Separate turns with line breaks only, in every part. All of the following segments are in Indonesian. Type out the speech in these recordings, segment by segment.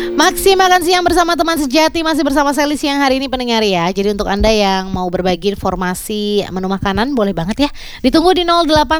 Maksi makan siang bersama teman sejati, masih bersama Sally siang hari ini pendengar ya. Jadi untuk Anda yang mau berbagi informasi menu makanan boleh banget ya. Ditunggu di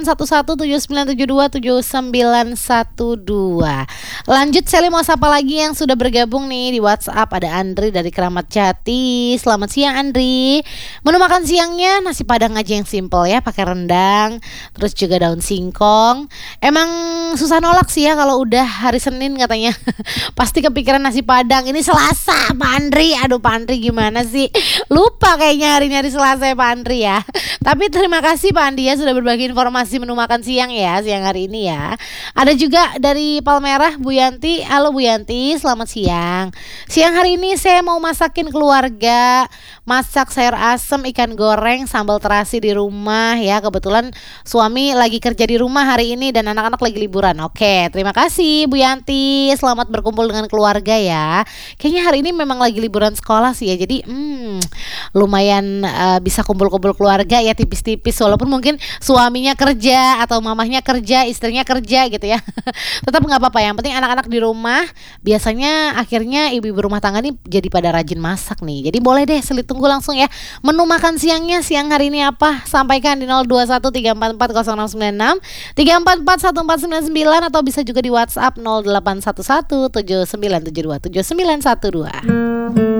081179727912. Lanjut, Sally mau sapa lagi yang sudah bergabung nih di WhatsApp. Ada Andri dari Keramat Jati. Selamat siang Andri. Menu makan siangnya nasi padang aja yang simple ya, pakai rendang, terus juga daun singkong. Emang susah nolak sih ya kalau udah hari Senin katanya. Pasti kepikiran nasi padang. Ini Selasa Pak Andri. Aduh Pak Andri gimana sih, lupa kayaknya hari Selasa ya Pak Andri ya. Tapi terima kasih Pak Andi ya sudah berbagi informasi menu makan siang ya siang hari ini ya. Ada juga dari Palmerah Bu Yanti. Halo Bu Yanti, selamat siang. Siang hari ini saya mau masakin keluarga, masak sayur asem, ikan goreng, sambal terasi di rumah ya. Kebetulan suami lagi kerja di rumah hari ini dan anak-anak lagi liburan. Oke, terima kasih Bu Yanti. Selamat berkumpul dengan keluarga ya. Kayaknya hari ini memang lagi liburan sekolah sih ya. Jadi lumayan bisa kumpul-kumpul keluarga ya, tipis-tipis. Walaupun mungkin suaminya kerja atau mamahnya kerja, istrinya kerja gitu ya. Tetap nggak apa-apa. Yang penting anak-anak di rumah. Biasanya akhirnya ibu-ibu rumah tangga nih jadi pada rajin masak nih. Jadi boleh deh Seli tunggu langsung ya. Menu makan siangnya siang hari ini apa? Sampaikan di 0213440696, 3441499, atau bisa juga di WhatsApp 081179727912.